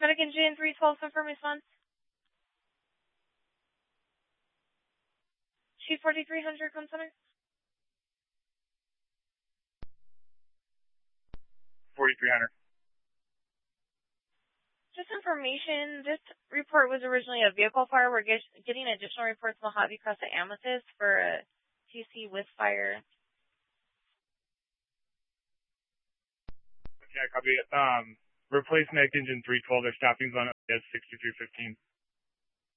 Medic engine 312, confirm response. Chief 4300, come center. 4300. Just information, this report was originally a vehicle fire. We're getting additional reports Mojave Cross at Amethyst for a TC with fire. Okay, copy. Replace medic engine 312. Their staffing's on S 6315.